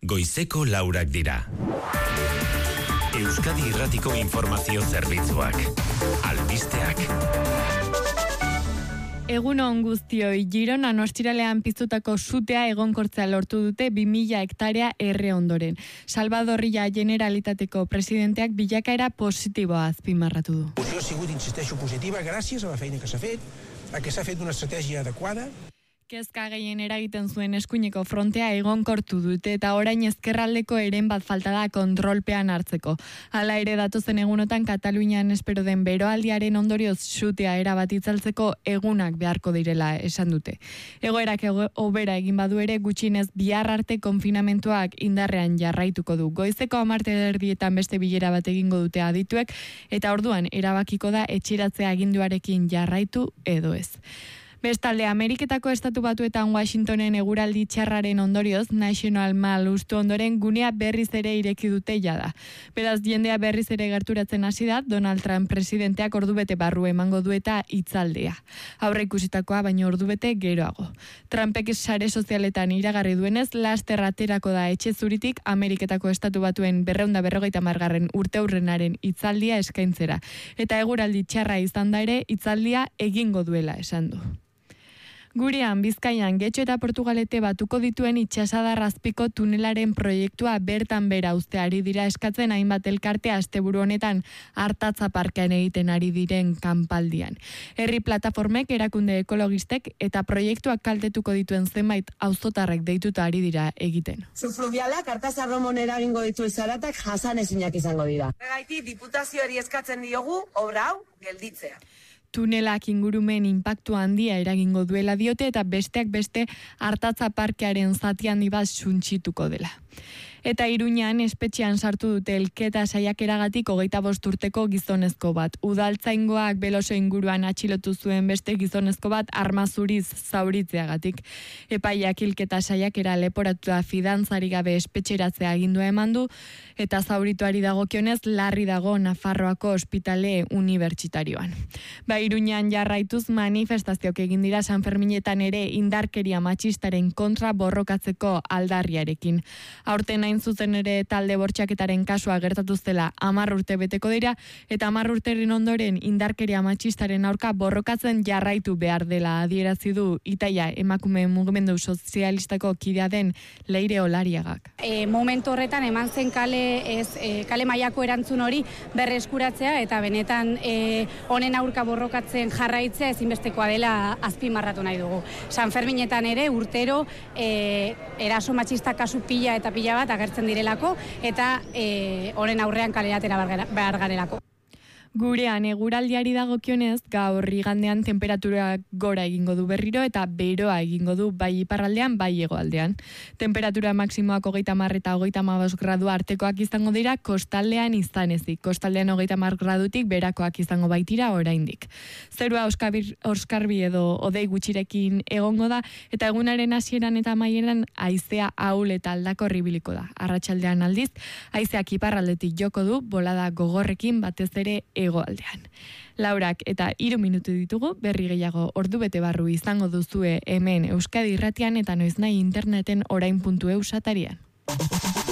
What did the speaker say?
goizeko 4 dira. Euskadi Irratiko Informazio Zerbitzuak. Albisteak. Egun on guztioi, Gironan ostiralean piztutako sutea egonkortzea lortu dute 2000 hektarea erre ondoren. Salvadorria Generalitateko presidenteak bilakaera positiboa azpimarratu du. Ha sigut, insisteixo, positiva gràcies a la feina que s'ha fet, a que s'ha fet una estratègia adequada. Kezka gehien eragiten zuen eskuineko frontea egonkortu dute eta orain ezkerraldeko eren bat falta da kontrolpean hartzeko. Hala ere datozen egunotan Katalunian espero den beroaldiaren ondorioz sutea erabat itzaltzeko egunak beharko direla esan dute. Egoerak hobera egin badu ere gutxienez bihar arte konfinamentuak indarrean jarraituko du. Goizeko 10:30 beste bilera bat egingo dute adituek eta orduan erabakiko da etxeratzea aginduarekin jarraitu edo ez. Bestalde, Ameriketako Estatu Batuetan Washingtonen eguraldi txarraren ondorioz, National Mall ustu ondoren gunea berriz ere ireki dute jada. Beraz, jendea berriz ere gerturatzen hasi da, Donald Trump presidenteak ordubete barru emango du eta hitzaldea. Aurre ikusitakoa baino ordubete geroago. Trumpek sare sozialetan iragarri duenez, laster aterako da etxe zuritik Ameriketako Estatu Batuen 250. urteurrenaren hitzaldia eskaintzera. Eta eguraldi txarra izan da ere, hitzaldia egingo duela esan du. Gurean, Bizkaian, Getxo eta Portugalete batuko dituen itsasadar azpiko tunelaren proiektua bertan bera uzteari dira eskatzen hainbat elkarte asteburu honetan Artatza parkean egiten ari diren kanpaldian. Herri plataformek, erakunde ekologistek eta proiektuak kaltetuko dituen zenbait auzotarrek deituta ari dira egiten. Subfluvialak Artazarromon eragingo ditu zaratak jasanezinak izango dira. Horregatik diputazioari eskatzen diogu obra hau gelditzea. Tunelak ingurumen inpaktu handia eragingo duela diote eta besteak beste Artatza parkearen zati handi bat suntsituko dela. Eta Iruñan espetxean sartu dute elketa saiakeragatik 25 urteko gizonezko bat. Udaltzaingoak Beloso inguruan atxilotu zuen beste gizonezko bat arma zuriz zauritzeagatik. Epaiak hilketa saiakera leporatuta fidantzari gabe espetxeratzea agindua eman du eta zaurituari dagokionez larri dago Nafarroako ospitale unibertsitarioan. Iruñan jarraituz manifestazioak egin dira San Ferminetan ere indarkeria matxistaren kontra borrokatzeko aldarriarekin. Aurten hain zuzen ere talde bortxaketaren kasua gertatu zela 10 urte beteko dira eta 10 urteren ondoren indarkeria matxistaren aurka borrokatzen jarraitu behar dela adierazi du Itaia emakume mugimendu sozialistako kidea den Leire Olariagak. Momentu horretan eman zen kale mailako erantzun hori berreskuratzea eta benetan honen aurka borrokatzen jarraitzea ezinbestekoa dela azpimarratu nahi dugu. San Ferminetan ere urtero eraso matxista kasu pila eta pila bat agertzen direlako eta honen aurrean kaleratera behar garelako. Gurean eguraldiari dagokionez, gaur igandean temperatura gora egingo du berriro eta beroa egingo du bai iparraldean, bai hegoaldean. Temperatura maksimoak 30 eta 35 gradu artekoak izango dira kostaldean izan ezik. Kostaldean 30 gradutik berakoak izango baitira oraindik. Zerua oskarbi edo odei gutxirekin egongo da eta egunaren hasieran eta amaieran haizea ahul eta aldakor ibiliko da. Arratsaldean aldiz, haizeak iparraldetik joko du bolada gogorrekin batez ere hegoaldean. Laurak eta 3 minutu ditugu, berri gehiago ordubete barru izango duzue hemen Euskadi Irratian eta noiznahi interneten orain.eu satarian.